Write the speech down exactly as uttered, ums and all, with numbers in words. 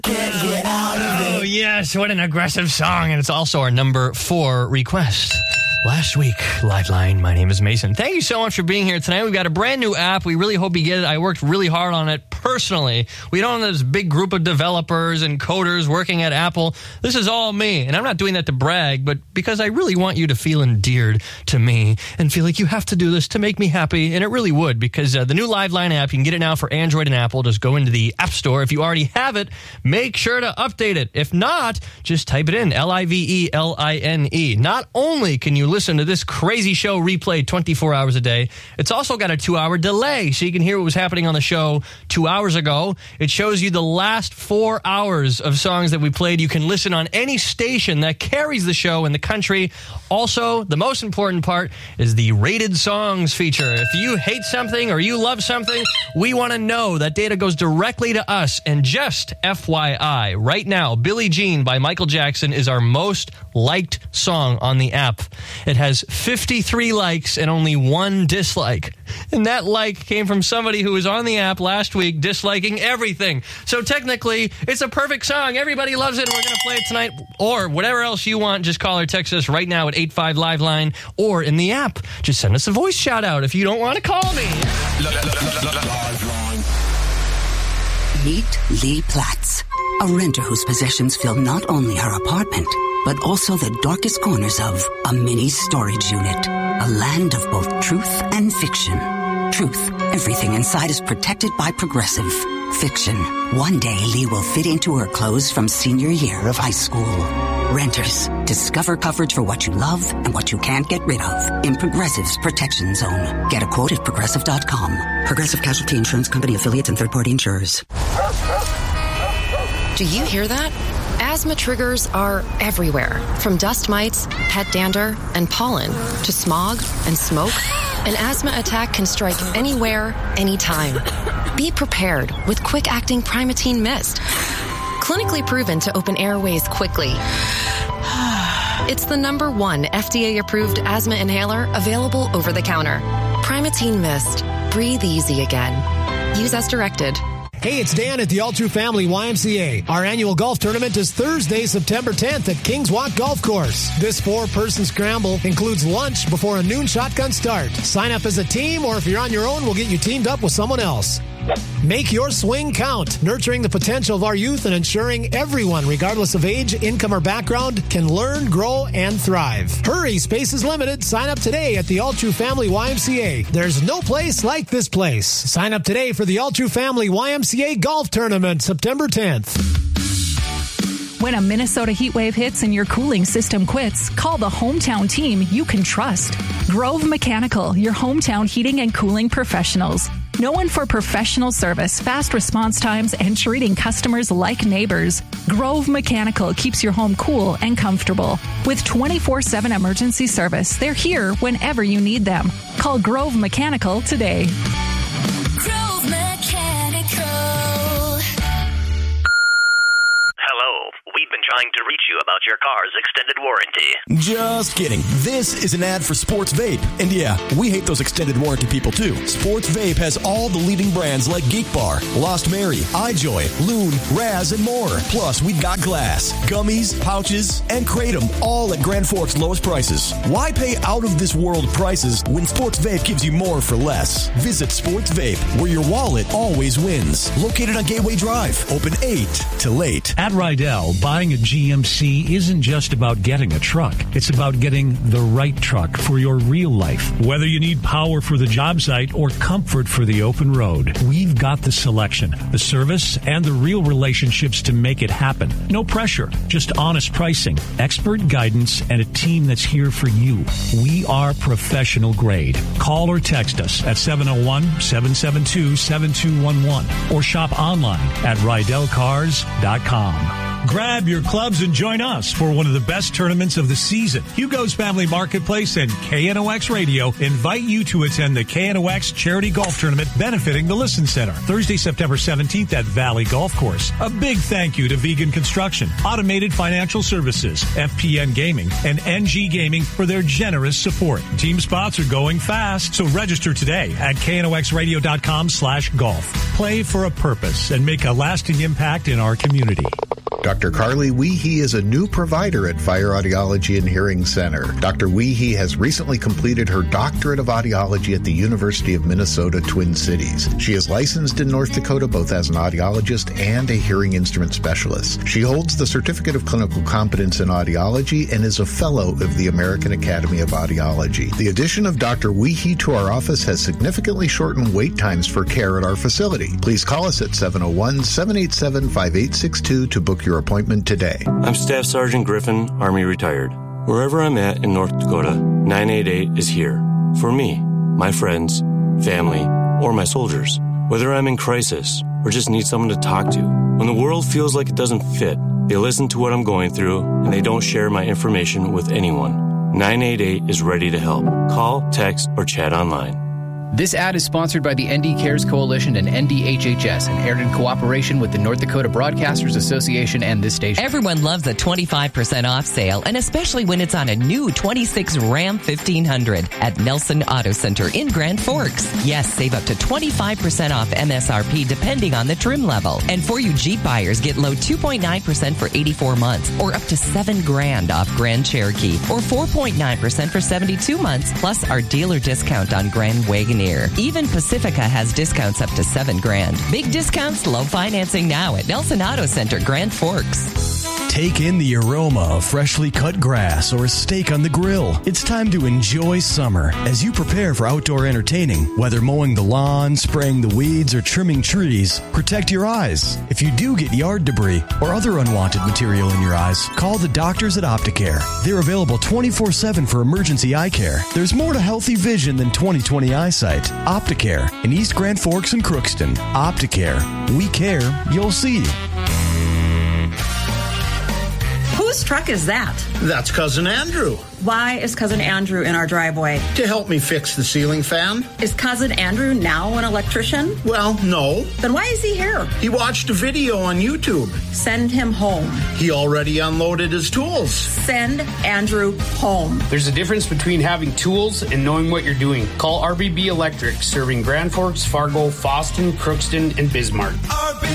Can't get out of it. Oh, yes. What an aggressive song. And it's also our number four request. Last week, Lifeline. My name is Mason. Thank you so much for being here tonight. We've got a brand new app. We really hope you get it. I worked really hard on it personally. We don't have this big group of developers and coders working at Apple. This is all me. And I'm not doing that to brag, but because I really want you to feel endeared to me and feel like you have to do this to make me happy. And it really would, because uh, the new Lifeline app, you can get it now for Android and Apple. Just go into the App Store. If you already have it, make sure to update it. If not, just type it in, L I V E L I N E. Not only can you listen to this crazy show replayed twenty-four hours a day, it's also got a two-hour delay, so you can hear what was happening on the show two hours ago. It shows you the last four hours of songs that we played. You can listen on any station that carries the show in the country. Also, the most important part is the rated songs feature. If you hate something or you love something, we want to know. That data goes directly to us. And just F Y I, right now, Billie Jean by Michael Jackson is our most liked song on the app. It has fifty-three likes and only one dislike. And that like came from somebody who was on the app last week disliking everything. So technically, it's a perfect song. Everybody loves it, and we're going to play it tonight. Or whatever else you want, just call or text us right now at eight five Liveline or in the app. Just send us a voice shout out if you don't want to call me. Meet Lee Platts, a renter whose possessions fill not only her apartment, but also the darkest corners of a mini storage unit. A land of both truth and fiction. Truth, everything inside is protected by Progressive. Fiction, one day Lee will fit into her clothes from senior year of high school. Renters, discover coverage for what you love and what you can't get rid of in Progressive's Protection Zone. Get a quote at Progressive dot com. Progressive Casualty Insurance Company affiliates and third-party insurers. Do you hear that? Asthma triggers are everywhere, from dust mites, pet dander, and pollen, to smog and smoke. An asthma attack can strike anywhere, anytime. Be prepared with quick-acting Primatene Mist. Clinically proven to open airways quickly. It's the number one F D A-approved asthma inhaler available over the counter. Primatene Mist. Breathe easy again. Use as directed. Hey, it's Dan at the All True Family Y M C A. Our annual golf tournament is Thursday, September tenth at Kings Walk Golf Course. This four-person scramble includes lunch before a noon shotgun start. Sign up as a team, or if you're on your own, we'll get you teamed up with someone else. Make your swing count, nurturing the potential of our youth and ensuring everyone, regardless of age, income, or background, can learn, grow, and thrive. Hurry, space is limited. Sign up today at the All True Family Y M C A. There's no place like this place. Sign up today for the All True Family Y M C A Golf Tournament, September tenth. When a Minnesota heat wave hits and your cooling system quits, call the hometown team you can trust. Grove Mechanical, your hometown heating and cooling professionals. Known for professional service, fast response times, and treating customers like neighbors, Grove Mechanical keeps your home cool and comfortable. With twenty-four seven emergency service, they're here whenever you need them. Call Grove Mechanical today. Grove Mechanical. Hello. We've been trying to reach you about your car's extended warranty. Just kidding. This is an ad for Sports Vape. And yeah, we hate those extended warranty people too. Sports Vape has all the leading brands like Geek Bar, Lost Mary, iJoy, Loon, Raz, and more. Plus, we've got glass, gummies, pouches, and Kratom, all at Grand Forks' lowest prices. Why pay out-of-this-world prices when Sports Vape gives you more for less? Visit Sports Vape, where your wallet always wins. Located on Gateway Drive. Open eight to late. At Rydell, buying a G M C isn't just about getting a truck. It's about getting the right truck for your real life. Whether you need power for the job site or comfort for the open road, we've got the selection, the service, and the real relationships to make it happen. No pressure, just honest pricing, expert guidance, and a team that's here for you. We are professional grade. Call or text us at seven oh one, seven seven two, seven two one one or shop online at rydell cars dot com. Grab your clubs and join us for one of the best tournaments of the season. Hugo's Family Marketplace and K N O X Radio invite you to attend the K N O X Charity Golf Tournament benefiting the Listen Center, Thursday, September seventeenth at Valley Golf Course. A big thank you to Vegan Construction, Automated Financial Services, F P N Gaming, and N G Gaming for their generous support. Team spots are going fast, so register today at K N O X radio dot com slash golf. Play for a purpose and make a lasting impact in our community. Doctor Carly Weehee is a new provider at Fire Audiology and Hearing Center. Doctor Weehee has recently completed her doctorate of audiology at the University of Minnesota Twin Cities. She is licensed in North Dakota both as an audiologist and a hearing instrument specialist. She holds the Certificate of Clinical Competence in Audiology and is a fellow of the American Academy of Audiology. The addition of Doctor Weehee to our office has significantly shortened wait times for care at our facility. Please call us at seven oh one, seven eight seven, five eight six two to book your appointment today. I'm Staff Sergeant Griffin, Army retired. Wherever I'm at in North Dakota, nine eight eight is here. For me, my friends, family, or my soldiers. Whether I'm in crisis or just need someone to talk to. When the world feels like it doesn't fit, they listen to what I'm going through and they don't share my information with anyone. nine eight eight is ready to help. Call, text, or chat online. This ad is sponsored by the N D Cares Coalition and N D H H S and aired in cooperation with the North Dakota Broadcasters Association and this station. Everyone loves a twenty-five percent off sale, and especially when it's on a new twenty-six Ram fifteen hundred at Nelson Auto Center in Grand Forks. Yes, save up to twenty-five percent off M S R P depending on the trim level. And for you Jeep buyers, get low two point nine percent for eighty-four months or up to seven grand off Grand Cherokee or four point nine percent for seventy-two months plus our dealer discount on Grand Wagoneer. Even Pacifica has discounts up to seven grand. Big discounts, low financing now at Nelson Auto Center, Grand Forks. Take in the aroma of freshly cut grass or a steak on the grill. It's time to enjoy summer as you prepare for outdoor entertaining. Whether mowing the lawn, spraying the weeds, or trimming trees, protect your eyes. If you do get yard debris or other unwanted material in your eyes, call the doctors at Opticare. They're available twenty-four seven for emergency eye care. There's more to healthy vision than twenty twenty eyesight. Opticare in East Grand Forks and Crookston. Opticare. We care. You'll see. Whose truck is that? That's Cousin Andrew. Why is Cousin Andrew in our driveway? To help me fix the ceiling fan. Is Cousin Andrew now an electrician? Well, no. Then why is he here? He watched a video on YouTube. Send him home. He already unloaded his tools. Send Andrew home. There's a difference between having tools and knowing what you're doing. Call R B B Electric, serving Grand Forks, Fargo, Fosston, Crookston, and Bismarck.